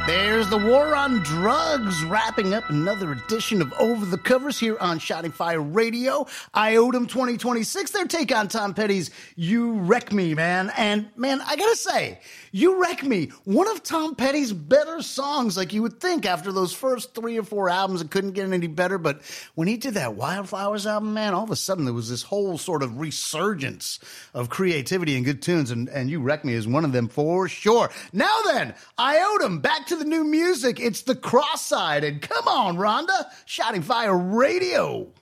There's the War on Drugs wrapping up another edition of Over the Covers here on Shouting Fire Radio. IOTM 2026, their take on Tom Petty's You Wreck Me, man. And, man, I gotta say, You Wreck Me, one of Tom Petty's better songs, like you would think after those first 3 or 4 albums, it couldn't get any better. But when he did that Wildflowers album, man, all of a sudden there was this whole sort of resurgence of creativity and good tunes. And You Wreck Me is one of them for sure. Now then, IOTM, back to the new music. It's The Cross Side. And come on, Rhonda, Shouting Fire Radio.